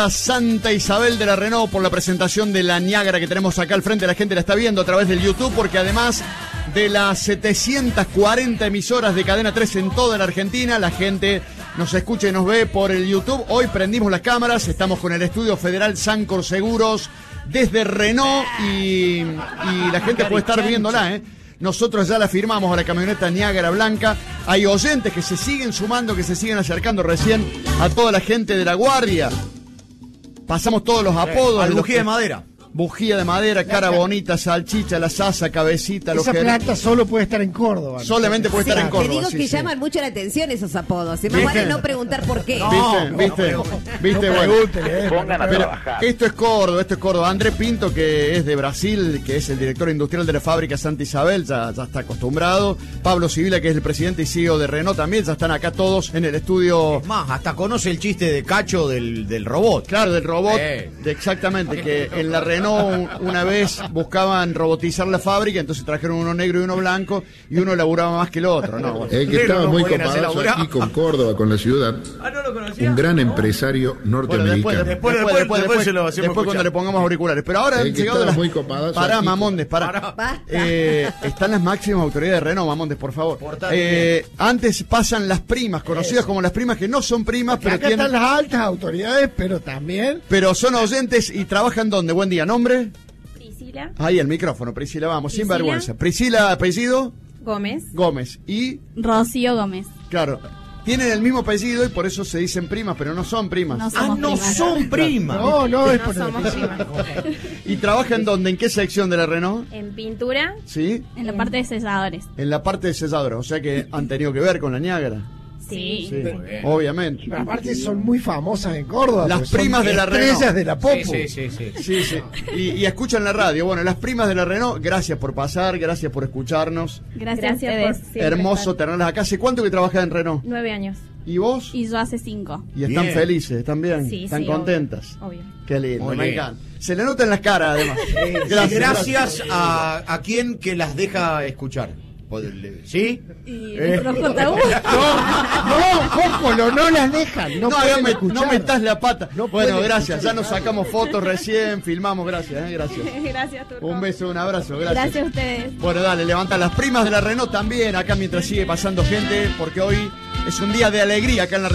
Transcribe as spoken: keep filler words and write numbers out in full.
Santa Isabel de la Renault por la presentación de la Niágara que tenemos acá al frente. La gente la está viendo a través del YouTube, porque además de las setecientas cuarenta emisoras de Cadena tres en toda la Argentina, la gente nos escucha y nos ve por el YouTube. Hoy prendimos las cámaras, estamos con el estudio federal Sancor Seguros desde Renault y, y la gente puede estar viéndola, ¿eh? Nosotros ya la firmamos a la camioneta Niágara blanca. Hay oyentes que se siguen sumando, que se siguen acercando recién a toda la gente de La Guardia. Pasamos todos los apodos. Al bujía de madera. Bujía de madera, cara bonita, salchicha, la sasa, cabecita. Esa plata solo puede estar en Córdoba. Solamente puede estar en Córdoba. Te digo sí, que sí. llaman mucho la atención esos apodos. Es más vale no preguntar por qué. No, ¿Viste? ¿Viste? No, ¿Viste? no Bueno, pregúntele, eh, Pongan a pero trabajar. esto es Córdoba, esto es Córdoba. Andrés Pinto, que es de Brasil, que es el director industrial de la fábrica Santa Isabel, ya, ya está acostumbrado. Pablo Sibila, que es el presidente y C E O de Renault, también ya están acá todos en el estudio. Es más, hasta conoce el chiste de Cacho del, del robot. Claro, del robot, Eh. de exactamente, que en la Renault una vez buscaban robotizar la fábrica, entonces trajeron uno negro y uno blanco, y uno laburaba más que el otro, ¿no? Bueno. El que Pero estaba no muy pueden hacer copado laburar. aquí con Córdoba, con la ciudad, Ah, ¿no lo conocía? un gran empresario Bueno, después, norteamericano. después, después, después, después se lo hacemos después cuando escuchar. le pongamos auriculares. Pero ahora El han que llegado estaba las... muy copado, Pará, aquí. Mamondes, pará. Pará. Basta. Eh, están las máximas autoridades de Renault, Mamondes, por favor. Portate Eh, antes pasan las primas, conocidas como las primas, que no son primas, Que pero acá tienen... están las altas autoridades, pero también... Pero son oyentes y trabajan ¿dónde? Buen día, ¿nombre? Priscila Ahí el micrófono, Priscila, vamos, sin Priscila. vergüenza. Priscila, apellido Gómez. Gómez. Y, Rocío Gómez. claro, tienen el mismo apellido y por eso se dicen primas, pero no son primas. No Ah, somos no primas. son primas. No, no, es No por el somos apellido. primas. ¿Y trabajan dónde? ¿En qué sección de la Renault? En pintura, ¿Sí? en la parte de selladores. En la parte de selladora, o sea que han tenido que ver con la Niágara. Sí. Sí, Muy bien. obviamente. Pero aparte son muy famosas en Córdoba. Las porque son primas de la estrellas Renault. de la Popu. Sí, sí, sí, sí. Sí, sí. Y, y escuchan la radio. Bueno, las primas de la Renault, gracias por pasar, gracias por escucharnos. Gracias, Gracias a por ustedes. siempre Hermoso estar. tenerlas acá. ¿Hace cuánto que trabajas en Renault? Nueve años. ¿Y vos? Y yo hace cinco. Y están Bien. felices, están bien, Sí, están sí, contentas. Obvio. obvio. Qué lindo, Muy me lindo. encanta. Se le nota en las caras, además. Gracias, gracias a, a quien que las deja escuchar. ¿Sí? Y Eh. nuestro J U. No, Cócolo, no las dejan. No, No, pueden no, me, escuchar. no metas la pata. No bueno, pueden gracias. escuchar. Ya nos sacamos fotos recién, filmamos. Gracias, eh, gracias. Gracias, Turco. Un beso, un abrazo. Gracias. Gracias a ustedes. Bueno, dale, levanta las primas de la Renault también acá mientras sigue pasando gente, porque hoy es un día de alegría acá en la